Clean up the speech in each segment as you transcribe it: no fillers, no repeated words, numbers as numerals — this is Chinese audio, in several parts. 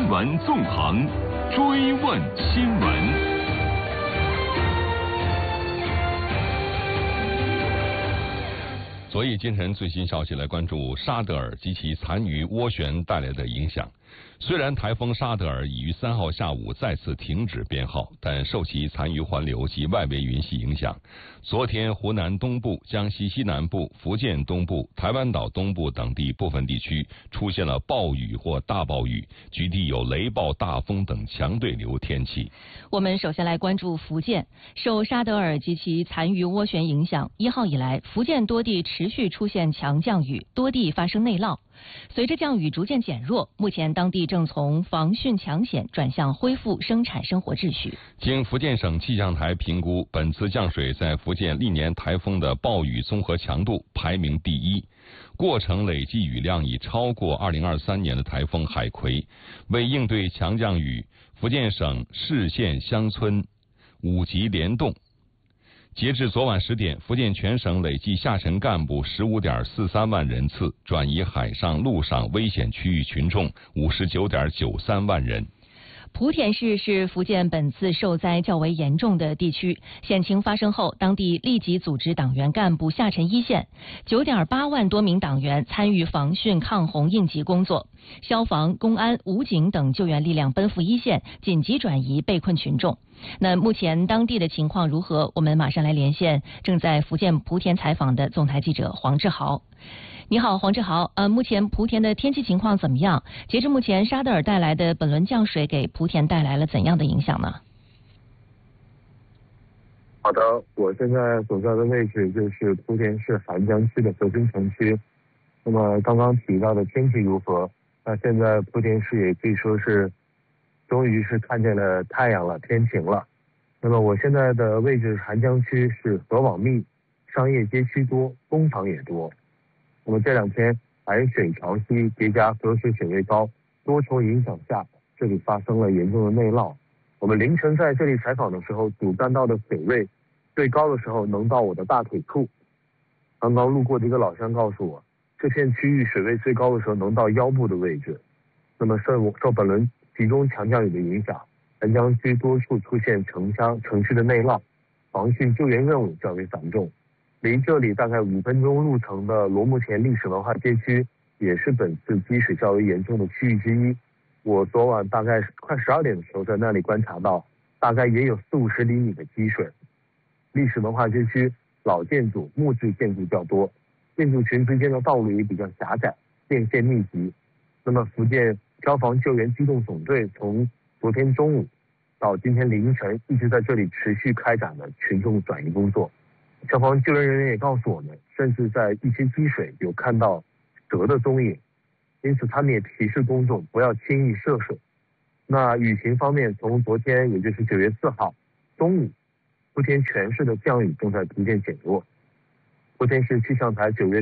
闻纵横，追问新闻。昨夜今晨最新消息，来关注沙德尔及其残余涡旋带来的影响。虽然台风沙德尔已于3号下午再次停止编号，但受其残余环流及外围云系影响，昨天湖南东部、江西西南部、福建东部、台湾岛东部等地部分地区出现了暴雨或大暴雨，局地有雷暴、大风等强对流天气。 我们首先来关注福建，受沙德尔及其残余涡旋影响，1号以来，福建多地持续出现强降雨，多地发生内涝。随着降雨逐渐减弱，目前当地正从防汛抢险转向恢复生产生活秩序。 经福建省气象台评估，本次降水在福建历年台风的暴雨综合强度排名第1，过程累计雨量已超过2023年的台风海葵。为应对强降雨，福建省市县乡村5级联动。截至昨晚10点，福建全省累计下沉干部15.43万人次，转移海上、陆上危险区域群众59.93万人。 莆田市是福建本次受灾较为严重的地区，险情发生后，当地立即组织党员干部下沉一线，9.8万多名党员参与防汛抗洪应急工作，消防、公安、武警等救援力量奔赴一线，紧急转移被困群众。那目前当地的情况如何？我们马上来连线正在福建莆田采访的总台记者黄志豪。你好，黄志豪。目前莆田的天气情况怎么样？截至目前，沙德尔带来的本轮降水给莆田带来了怎样的影响呢？ 好的，我现在所在的位置就是莆田市韩江区的德兴城区。那么刚刚提到的天气如何？那现在莆田市也可以说是终于是看见了太阳了，天晴了。那么我现在的位置韩江区是河网密，商业街区多，工厂也多。那么这2天海水潮汐叠加河水水位高，多重影响下，这里发生了严重的内涝。我们凌晨在这里采访的时候，主干道的水位最高的时候能到我的大腿处。刚刚路过的一个老乡告诉我，这片区域水位最高的时候能到腰部的位置。那么受本轮集中强降雨的影响，韩江区多处出现城区的内涝，防汛救援任务较为繁重。离这里大概5分钟路程的罗木田历史文化街区，也是本次积水较为严重的区域之一。我昨晚大概快12点的时候在那里观察到，大概也有40-50厘米的积水。历史文化街区老建筑、木质建筑较多，建筑群之间的道路也比较狭窄，电线密集。那么福建消防救援机动总队从昨天中午到今天凌晨一直在这里持续开展了群众转移工作。消防救援人员也告诉我们，甚至在一些积水有看到蛇的踪影，因此他们也提示公众不要轻易涉水。那雨情方面，从昨天也就是9月4号中午，莆田全市的降雨正在逐渐减弱。莆田市气象台9月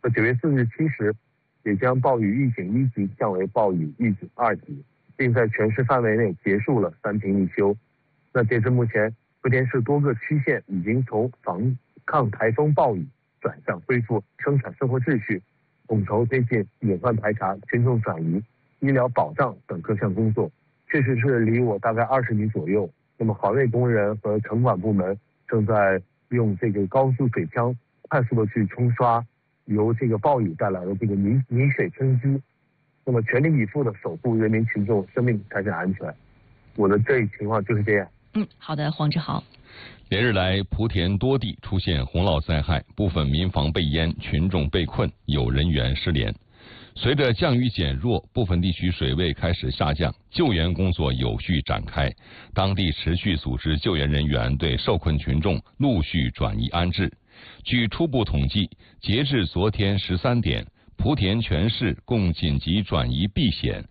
4日7时也将暴雨预警1级降为暴雨预警2级，并在全市范围内结束了3停1休。那截至目前，莆田市多个区县已经从抗台风暴雨转向恢复生产生活秩序，统筹推进隐患排查、群众转移、医疗保障等各项工作。确实是离我大概20米左右，那么环卫工人和城管部门正在用这个高速水枪快速的去冲刷由这个暴雨带来的这个泥水冲击，那么全力以赴的守护人民群众生命财产安全。我的这一情况就是这样。 好的，黄志豪。 连日来，莆田多地出现洪涝灾害，部分民房被淹，群众被困，有人员失联。随着降雨减弱，部分地区水位开始下降，救援工作有序展开。当地持续组织救援人员对受困群众陆续转移安置。据初步统计，截至昨天13点，莆田全市共紧急转移避险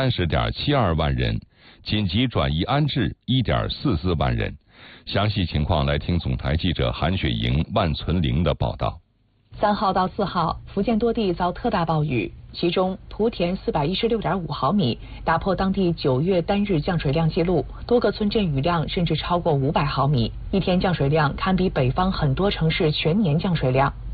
30.72万人，紧急转移安置1.44万人。详细情况来听总台记者韩雪莹、万存玲的报道。 3号到4号，福建多地遭特大暴雨，其中莆田416.5毫米，打破当地9月单日降水量记录，多个村镇雨量甚至超过500毫米，一天降水量堪比北方很多城市全年降水量。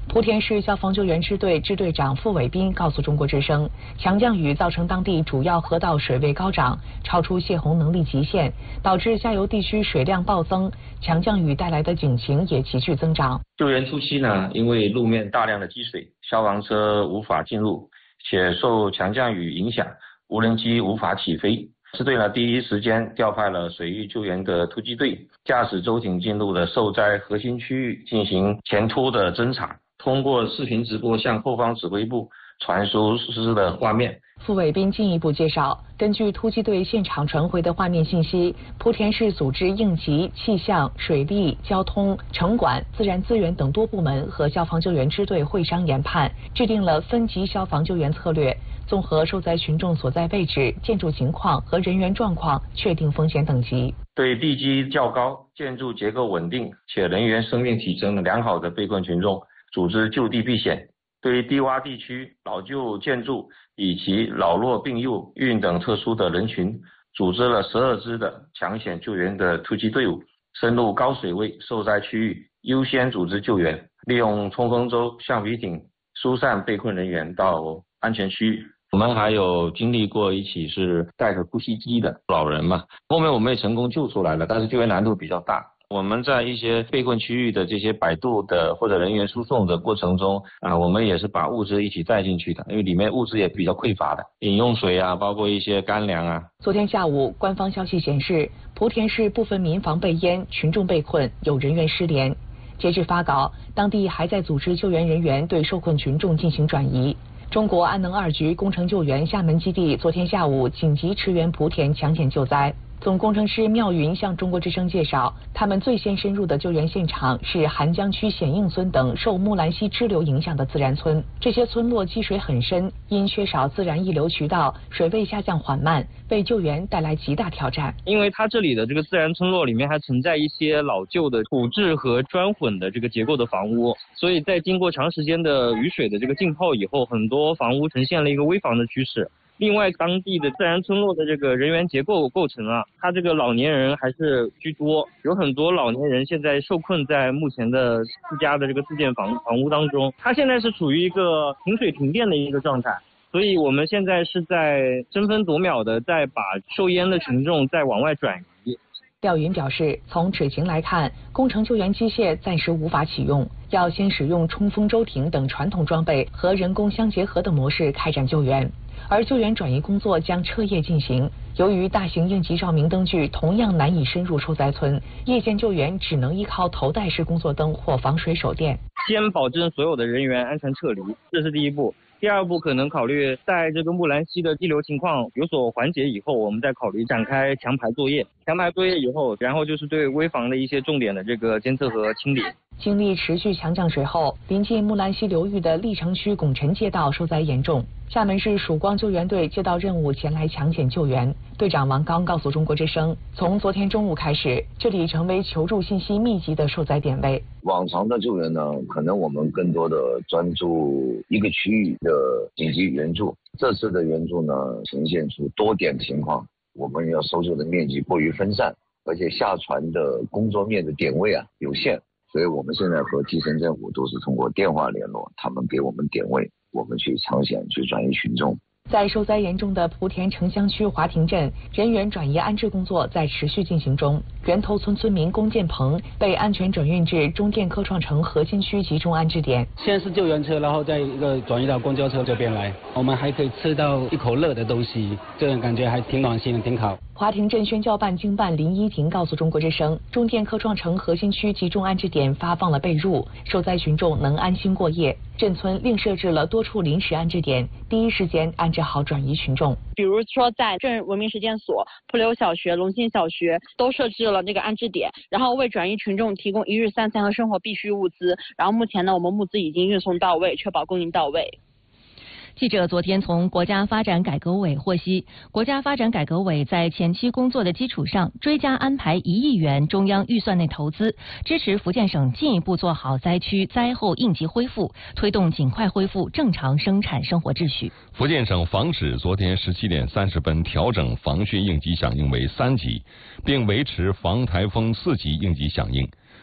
莆田市消防救援支队支队长付伟斌告诉中国之声，强降雨造成当地主要河道水位高涨，超出泄洪能力极限，导致下游地区水量暴增，强降雨带来的警情也急剧增长。 救援初期呢，因为路面大量的积水，消防车无法进入，且受强降雨影响，无人机无法起飞。支队呢第一时间调派了水域救援的突击队，驾驶舟艇进入了受灾核心区域进行前突的侦查，通过视频直播向后方指挥部传输实施的画面。 付伟斌进一步介绍，根据突击队现场传回的画面信息，莆田市组织应急、气象、水利、交通、城管、自然资源等多部门和消防救援支队会商研判，制定了分级消防救援策略，综合受灾群众所在位置、建筑情况和人员状况，确定风险等级。 对地基较高、建筑结构稳定且人员生命体征良好的被困群众，组织就地避险。对低洼地区、老旧建筑以及老弱病幼、孕等特殊的人群，组织了12支的抢险救援的突击队伍，深入高水位受灾区域，优先组织救援，利用冲锋舟、橡皮艇疏散被困人员到安全区域。我们还有经历过一起是带着呼吸机的老人嘛，后面我们也成功救出来了，但是救援难度比较大。我们在一些被困区域的这些摆渡的或者人员输送的过程中我们也是把物资一起带进去的，因为里面物资也比较匮乏的，饮用水包括一些干粮昨天下午，官方消息显示，莆田市部分民房被淹，群众被困，有人员失联。截至发稿，当地还在组织救援人员对受困群众进行转移。中国安能2局工程救援厦门基地昨天下午紧急驰援莆田抢险救灾。总工程师缪云向中国之声介绍，他们最先深入的救援现场是韩江区显应村等受木兰溪支流影响的自然村。这些村落积水很深，因缺少自然溢流渠道，水位下降缓慢，为救援带来极大挑战。 因为它这里的这个自然村落里面还存在一些老旧的土质和砖混的这个结构的房屋，所以在经过长时间的雨水的这个浸泡以后，很多房屋呈现了一个危房的趋势。另外，当地的自然村落的这个人员结构构成它这个老年人还是居多，有很多老年人现在受困在目前的自家的这个自建房屋当中，它现在是处于一个停水停电的一个状态，所以我们现在是在争分夺秒的在把受淹的群众再往外转移。 廖云表示，从此情来看，工程救援机械暂时无法启用，要先使用冲锋舟艇等传统装备和人工相结合的模式开展救援。而救援转移工作将彻夜进行。由于大型应急照明灯具同样难以深入受灾村，夜间救援只能依靠头戴式工作灯或防水手电。 先保证所有的人员安全撤离，这是第一步。第二步可能考虑在这个木兰溪的溢流情况有所缓解以后，我们再考虑展开强排作业。强排作业以后，然后就是对危房的一些重点的这个监测和清理。 经历持续强降水后，临近木兰溪流域的历城区拱辰街道受灾严重。厦门市曙光救援队接到任务前来抢险救援。队长王刚告诉中国之声，从昨天中午开始，这里成为求助信息密集的受灾点位。 往常的救援呢，可能我们更多的专注一个区域的紧急援助，这次的援助呢，呈现出多点情况，我们要搜救的面积过于分散，而且下传的工作面的点位有限，所以我们现在和基层政府都是通过电话联络，他们给我们点位，我们去抢险去转移群众。 在受灾严重的莆田城乡区华亭镇，人员转移安置工作在持续进行中。源头村村民龚建鹏被安全转运至中电科创城核心区集中安置点。 先是救援车，然后再一个转移到公交车这边来，我们还可以吃到一口热的东西，这种感觉还挺暖心的，挺好。 华亭镇宣教办经办林依婷告诉中国之声，中电科创城核心区集中安置点发放了被褥，受灾群众能安心过夜。镇村另设置了多处临时安置点，第一时间安置好转移群众。 比如说在镇文明实践所、蒲柳小学、龙兴小学都设置了这个安置点，然后为转移群众提供1日3餐和生活必需物资。然后目前呢，我们物资已经运送到位，确保供应到位。 记者昨天从国家发展改革委获悉，国家发展改革委在前期工作的基础上，追加安排1亿元中央预算内投资，支持福建省进一步做好灾区灾后应急恢复，推动尽快恢复正常生产生活秩序。 福建省防指昨天17点30分调整防汛应急响应为3级，并维持防台风4级应急响应。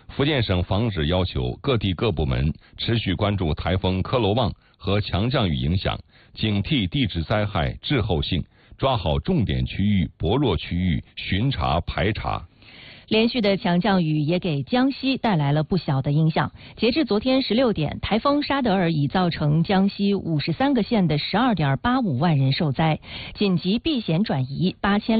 福建省防指要求各地各部门持续关注台风科罗旺和强降雨影响，警惕地质灾害滞后性，抓好重点区域、薄弱区域，巡查排查。 连续的强降雨也给江西带来了不小的影响。截至昨天16点，台风沙德尔已造成江西53个县的12.85万人受灾，紧急避险转移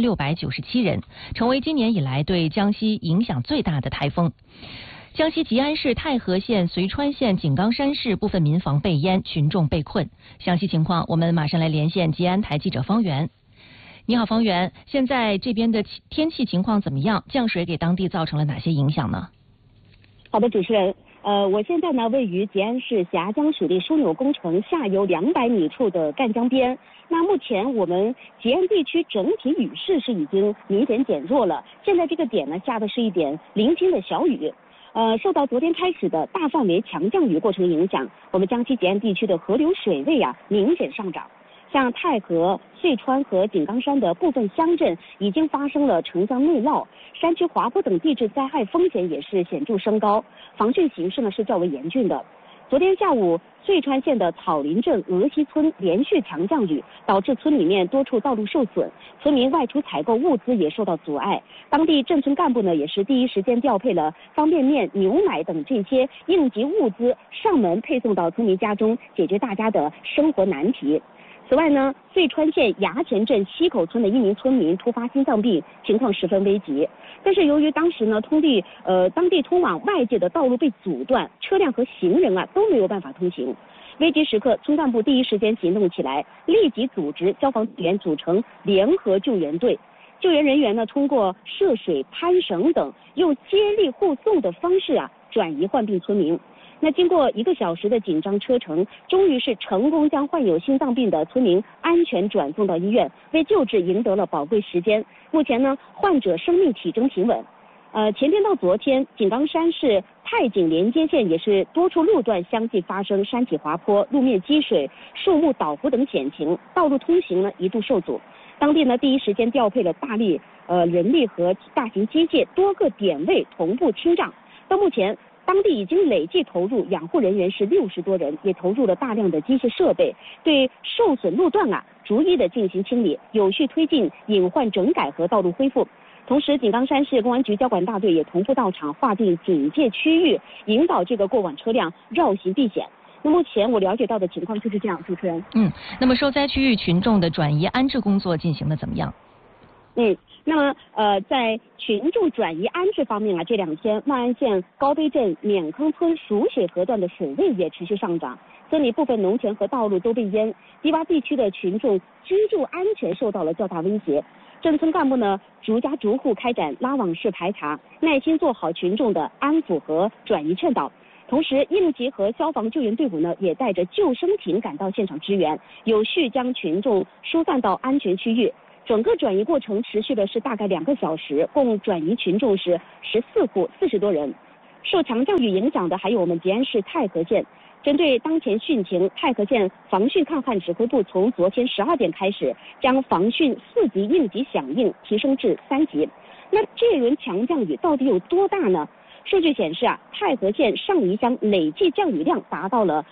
8697人，成为今年以来对江西影响最大的台风。江西吉安市太和县、遂川县井冈山市部分民房被淹，群众被困。详细情况，我们马上来连线吉安台记者方圆。你好，方圆，现在这边的天气情况怎么样？降水给当地造成了哪些影响呢？ 好的，主持人，我现在呢位于吉安市峡江水利枢纽工程下游200米处的赣江边。那目前我们吉安地区整体雨势是已经明显减弱了，现在这个点呢下的是一点零星的小雨。受到昨天开始的大范围强降雨过程影响，我们江西吉安地区的河流水位明显上涨。像太和、遂川和井冈山的部分乡镇已经发生了城乡内涝，山区滑坡等地质灾害风险也是显著升高，防汛形势呢是较为严峻的。昨天下午，遂川县的草林镇鹅溪村连续强降雨，导致村里面多处道路受损，村民外出采购物资也受到阻碍。当地镇村干部呢也是第一时间调配了方便面、牛奶等这些应急物资上门配送到村民家中，解决大家的生活难题。此外呢，遂川县衙前镇西口村的一名村民突发心脏病，情况十分危急。但是由于当时呢，当地通往外界的道路被阻断，车辆和行人都没有办法通行。危急时刻，村干部第一时间行动起来，立即组织消防队员组成联合救援队。救援人员呢，通过涉水、攀绳等，用接力护送的方式转移患病村民。那经过1个小时的紧张车程，终于是成功将患有心脏病的村民安全转送到医院，为救治赢得了宝贵时间。目前呢，患者生命体征平稳。前天到昨天，井冈山市太井连接线也是多处路段相继发生山体滑坡、路面积水、树木倒伏等险情，道路通行呢一度受阻。当地呢第一时间调配了大力人力和大型机械，多个点位同步清障。到目前，当地已经累计投入养护人员是60多人，也投入了大量的机械设备，对受损路段逐一的进行清理，有序推进隐患整改和道路恢复。同时，井冈山市公安局交管大队也同步到场，划定警戒区域，引导这个过往车辆绕行避险。那目前我了解到的情况就是这样，主持人。 那么受灾区域群众的转移安置工作进行的怎么样？ 那么在群众转移安置方面这2天万安县高碑镇碾坑村蜀水河段的水位也持续上涨，村里部分农田和道路都被淹，低洼地区的群众居住安全受到了较大威胁。镇村干部呢逐家逐户开展拉网式排查，耐心做好群众的安抚和转移劝导。同时，应急和消防救援队伍呢也带着救生艇赶到现场支援，有序将群众疏散到安全区域。整个转移过程持续的是大概2个小时，共转移群众是14户40多人。受强降雨影响的还有我们吉安市太和县。针对当前汛情，太和县防汛抗旱指挥部从昨天12点开始，将防汛4级应急响应提升至3级。那这轮强降雨到底有多大呢？数据显示太和县上宜乡累计降雨量达到了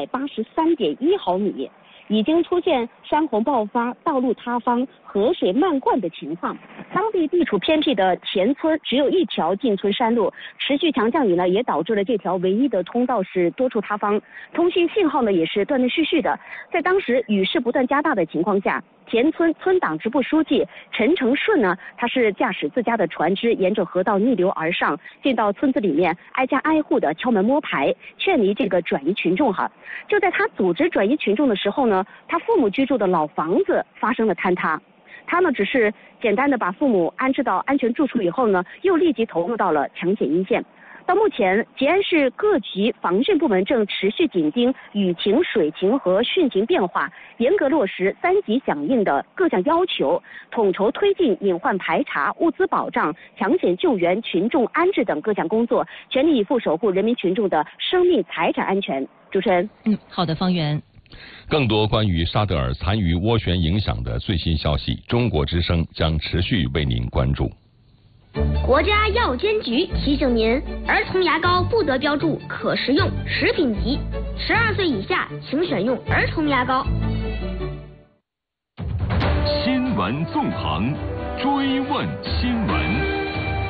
383.1毫米。已经出现山洪爆发、道路塌方、河水漫灌的情况。当地地处偏僻的田村只有一条进村山路，持续强降雨呢，也导致了这条唯一的通道是多处塌方，通信信号呢也是断断续续的。在当时雨势不断加大的情况下，田村村党支部书记陈成顺呢，他是驾驶自家的船只沿着河道逆流而上，进到村子里面，挨家挨户的敲门摸牌，劝离这个转移群众就在他组织转移群众的时候呢，他父母居住的老房子发生了坍塌。他呢只是简单的把父母安置到安全住处以后呢，又立即投入到了抢险一线。到目前，吉安市各级防汛部门正持续紧盯雨情、水情和汛情变化，严格落实3级响应的各项要求，统筹推进隐患排查、物资保障、抢险救援、群众安置等各项工作，全力以赴守护人民群众的生命财产安全。主持人， 好的，方圆。 更多关于沙德尔残余涡旋影响的最新消息，中国之声将持续为您关注。 国家药监局提醒您，儿童牙膏不得标注可食用、食品级，12岁以下请选用儿童牙膏。 新闻纵横，追问新闻。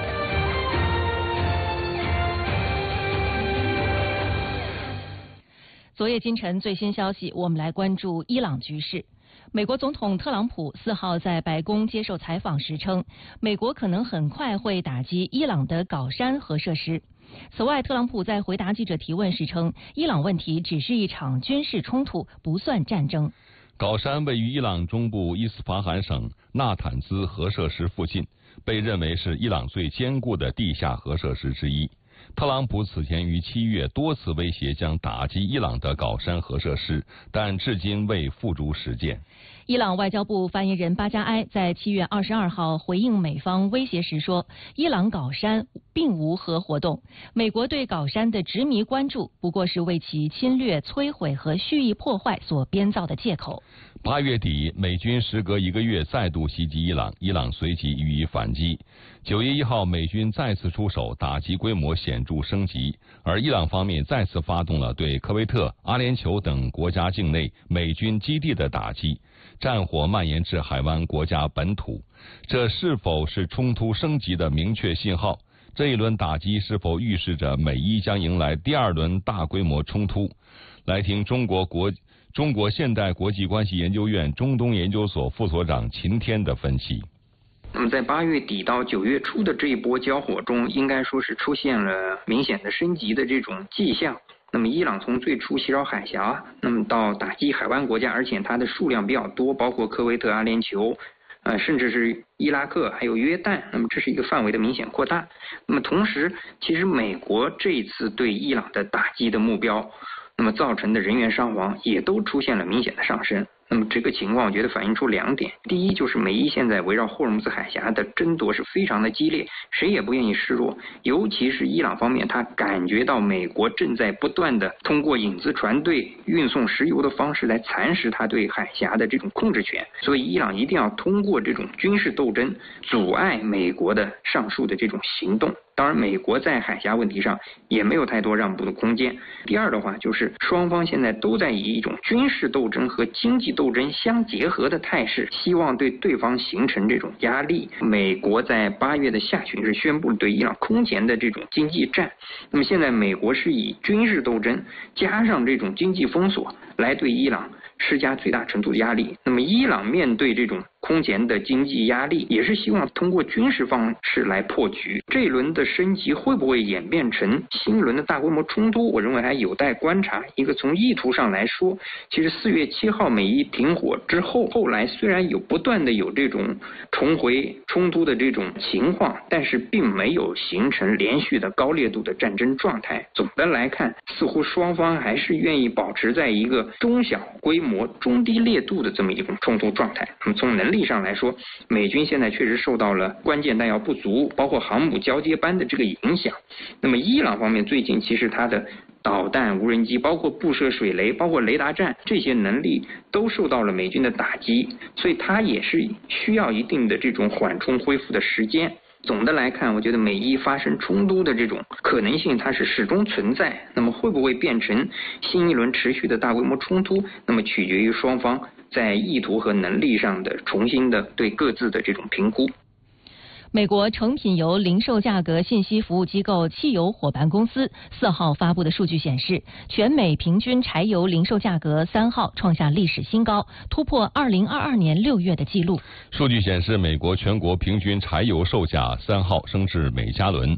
昨夜今晨最新消息，我们来关注伊朗局势。美国总统特朗普4号在白宫接受采访时称，美国可能很快会打击伊朗的镐山核设施。此外，特朗普在回答记者提问时称，伊朗问题只是一场军事冲突，不算战争。 镐山位于伊朗中部伊斯法罕省纳坦兹核设施附近，被认为是伊朗最坚固的地下核设施之一。特朗普此前于7月多次威胁将打击伊朗的镐山核设施，但至今未付诸实践。 伊朗外交部发言人巴加埃在7月22号回应美方威胁时说，伊朗镐山并无核活动，美国对镐山的执迷关注不过是为其侵略、摧毁和蓄意破坏所编造的借口。 8月底，美军时隔1个月再度袭击伊朗，伊朗随即予以反击。9月1号，美军再次出手，打击规模显著升级，而伊朗方面再次发动了对科威特、阿联酋等国家境内美军基地的打击，战火蔓延至海湾国家本土。这是否是冲突升级的明确信号？这一轮打击是否预示着美伊将迎来第2轮大规模冲突？来听中国现代国际关系研究院中东研究所副所长秦天的分析。 那么在8月底到9月初的这一波交火中，应该说是出现了明显的升级的这种迹象。那么伊朗从最初袭扰海峡，那么到打击海湾国家，而且它的数量比较多，包括科威特、阿联酋，甚至是伊拉克还有约旦，那么这是一个范围的明显扩大。那么同时，其实美国这一次对伊朗的打击的目标，那么造成的人员伤亡也都出现了明显的上升。那么这个情况我觉得反映出2点，第一就是美伊现在围绕霍尔木兹海峡的争夺是非常的激烈，谁也不愿意示弱，尤其是伊朗方面，他感觉到美国正在不断的通过影子船队运送石油的方式来蚕食他对海峡的这种控制权，所以伊朗一定要通过这种军事斗争阻碍美国的上述的这种行动。当然美国在海峡问题上也没有太多让步的空间。第二的话就是双方现在都在以一种军事斗争和经济斗争相结合的态势，希望对对方形成这种压力。美国在8月的下旬是宣布了对伊朗空前的这种经济战，那么现在美国是以军事斗争加上这种经济封锁来对伊朗施加最大程度的压力。那么伊朗面对这种空前的经济压力，也是希望通过军事方式来破局。这一轮的升级会不会演变成新一轮的大规模冲突，我认为还有待观察。一个从意图上来说，其实4月7号美伊停火之后，后来虽然不断的有这种重回冲突的这种情况，但是并没有形成连续的高烈度的战争状态。总的来看，似乎双方还是愿意保持在一个中小规模、中低烈度的这么一种冲突状态。那么从能力上来说，美军现在确实受到了关键弹药不足，包括航母交接班的这个影响。那么伊朗方面最近其实它的导弹、无人机，包括布设水雷，包括雷达站，这些能力都受到了美军的打击，所以它也是需要一定的这种缓冲恢复的时间。总的来看，我觉得美伊发生冲突的这种可能性它是始终存在，那么会不会变成新一轮持续的大规模冲突，那么取决于双方在意图和能力上的重新的对各自的这种评估。 美国成品油零售价格信息服务机构汽油伙伴公司4号发布的数据显示，全美平均柴油零售价格3号创下历史新高，突破2022年6月的记录。 数据显示，美国全国平均柴油售价3号升至每加仑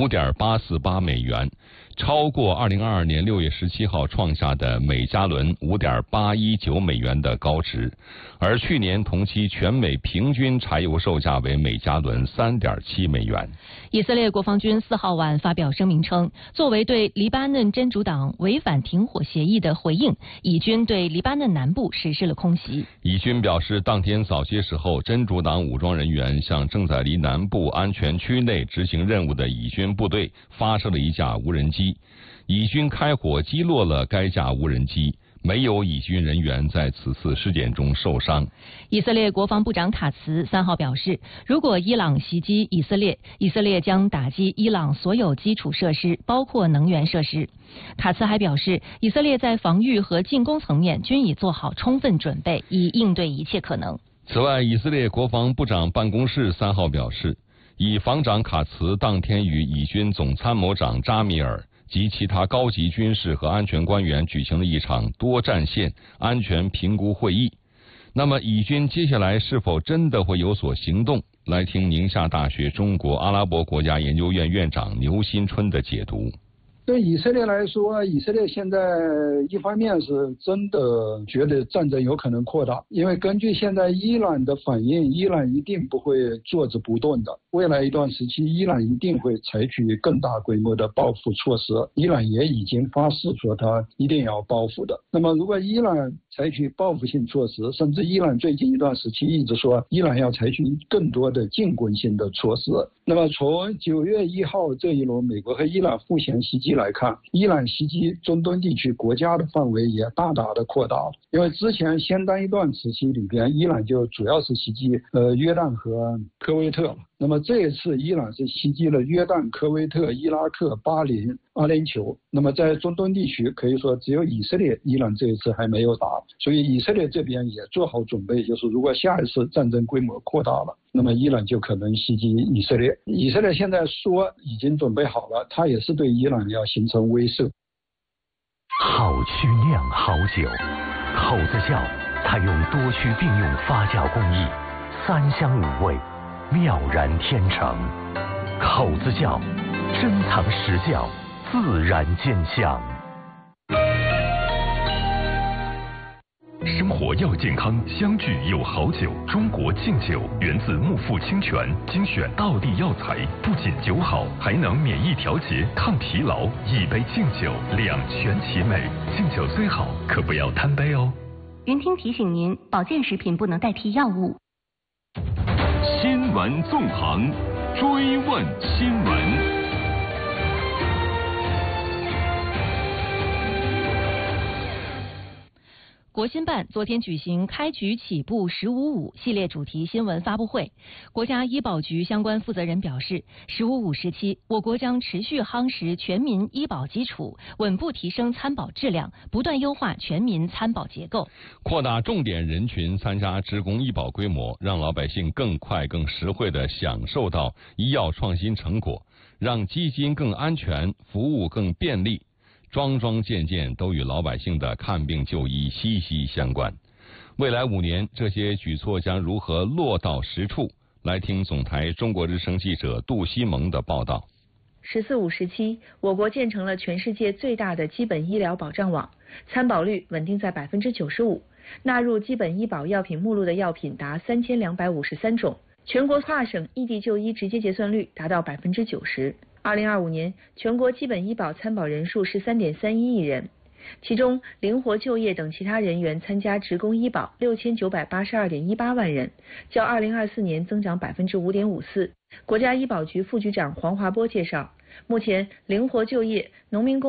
5.848美元，超过2022年6月17号创下的每加仑5.819美元的高值，而去年同期全美平均柴油售价为每加仑3.7美元。 以色列国防军4号晚发表声明称，作为对黎巴嫩真主党违反停火协议的回应，以军对黎巴嫩南部实施了空袭。 以军表示，当天早些时候，真主党武装人员向正在离南部安全区内执行任务的以军部队发射了一架无人机，以军开火击落了该架无人机， 没有以军人员在此次事件中受伤。 以色列国防部长卡茨3号表示，如果伊朗袭击以色列，以色列将打击伊朗所有基础设施，包括能源设施。卡茨还表示，以色列在防御和进攻层面均已做好充分准备，以应对一切可能。 此外，以色列国防部长办公室3号表示，以防长卡茨当天与以军总参谋长扎米尔及其他高级军事和安全官员举行了一场多战线安全评估会议。那么，以军接下来是否真的会有所行动？来听宁夏大学中国阿拉伯国家研究院院长牛新春的解读。 对以色列来说，以色列现在一方面是真的觉得战争有可能扩大，因为根据现在伊朗的反应，伊朗一定不会坐着不动的。未来一段时期，伊朗一定会采取更大规模的报复措施。伊朗也已经发誓说他一定要报复的。那么，如果伊朗采取报复性措施，甚至伊朗最近一段时期一直说伊朗要采取更多的进攻性的措施。那么，从9月1号这一轮美国和伊朗互相袭击来看，伊朗袭击中东地区国家的范围也大大的扩大了。因为之前相当一段时期里边，伊朗就主要是袭击约旦和科威特。那么这一次伊朗是袭击了约旦、科威特、伊拉克、巴林、阿联酋。那么在中东地区，可以说只有以色列，伊朗这一次还没有打。所以以色列这边也做好准备，就是如果下一次战争规模扩大了，那么伊朗就可能袭击以色列。以色列现在说已经准备好了，它也是对伊朗要形成威慑。 好曲酿好酒，口子窖采用多区并用发酵工艺，3香5味，妙然天成。口子窖珍藏实窖，自然见香。 生活要健康，相聚有好酒。中国敬酒源自木富清泉，精选道地药材，不仅酒好，还能免疫调节、抗疲劳。一杯敬酒，两全其美。敬酒虽好，可不要贪杯哦。 云听提醒您，保健食品不能代替药物。 新闻纵横，追问新闻。 国新办昨天举行开局起步“15.5”系列主题新闻发布会。国家医保局相关负责人表示，“15.5”时期，我国将持续夯实全民医保基础，稳步提升参保质量，不断优化全民参保结构， 扩大重点人群参加职工医保规模，让老百姓更快、更实惠地享受到医药创新成果，让基金更安全，服务更便利。桩桩件件都与老百姓的看病就医息息相关。未来5年，这些举措将如何落到实处？来听总台中国之声记者杜西蒙的报道。 “14.5”时期，我国建成了全世界最大的基本医疗保障网，参保率稳定在95%，纳入基本医保药品目录的药品达3253种，全国跨省异地就医直接结算率达到90%。2025年，全国基本医保参保人数是3.31亿人，其中灵活就业等其他人员参加职工医保6982.18万人，较2024年增长5.54%。国家医保局副局长黄华波介绍，目前灵活就业、农民工